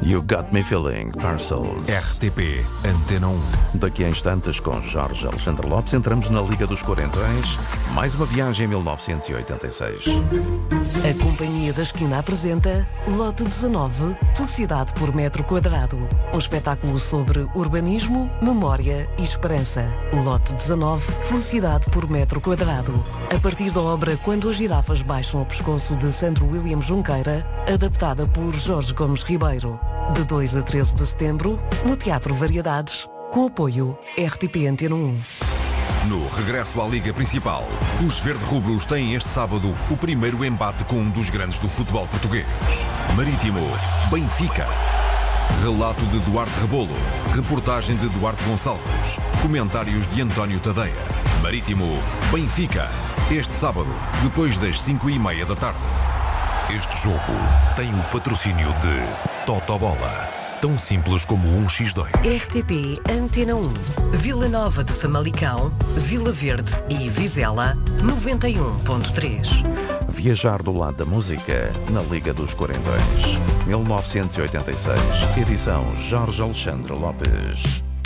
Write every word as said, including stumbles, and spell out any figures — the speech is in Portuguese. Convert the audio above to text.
You Got Me Feeling, Parcels. R T P Antena um. Daqui a instantes, com Jorge Alexandre Lopes, entramos na Liga dos Quarentões. Mais uma viagem em mil novecentos e oitenta e seis. A Companhia da Esquina apresenta Lote dezanove, Felicidade por Metro Quadrado. Um espetáculo sobre urbanismo, memória e esperança. Lote dezanove, Felicidade por Metro Quadrado. A partir da obra Quando as Girafas Baixam o Pescoço, de Sandro William Junqueira, adaptada por Jorge Gomes Ribeiro. De dois a treze de setembro, no Teatro Variedades, com apoio R T P Antena um. No regresso à Liga Principal, os verde-rubros têm este sábado o primeiro embate com um dos grandes do futebol português. Marítimo, Benfica. Relato de Duarte Rebolo, reportagem de Duarte Gonçalves, comentários de António Tadeia. Marítimo, Benfica, este sábado, depois das cinco e meia da tarde. Este jogo tem o patrocínio de Totobola, tão simples como um por dois. R T P Antena um. Vila Nova de Famalicão, Vila Verde e Vizela, noventa e um ponto três. Viajar do lado da música na Liga dos Quarentões. mil novecentos e oitenta e seis. Edição Jorge Alexandre Lopes.